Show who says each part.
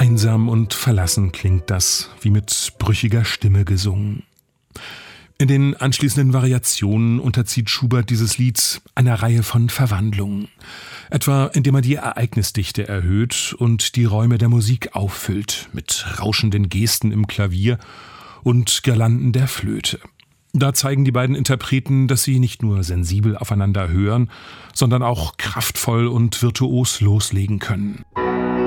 Speaker 1: einsam und verlassen klingt das, wie mit brüchiger Stimme gesungen. In den anschließenden Variationen unterzieht Schubert dieses Lied einer Reihe von Verwandlungen, etwa indem er die Ereignisdichte erhöht und die Räume der Musik auffüllt mit rauschenden Gesten im Klavier und Girlanden der Flöte. Da zeigen die beiden Interpreten, dass sie nicht nur sensibel aufeinander hören, sondern auch kraftvoll und virtuos loslegen können.